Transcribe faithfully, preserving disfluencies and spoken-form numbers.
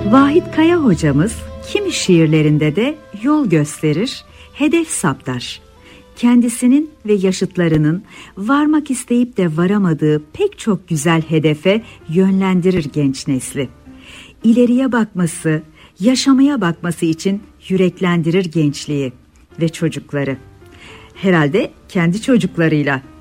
Vahit Kaya hocamız kimi şiirlerinde de yol gösterir, hedef saptar. Kendisinin ve yaşıtlarının varmak isteyip de varamadığı pek çok güzel hedefe yönlendirir genç nesli. İleriye bakması, yaşamaya bakması için yüreklendirir gençliği ve çocukları. Herhalde kendi çocuklarıyla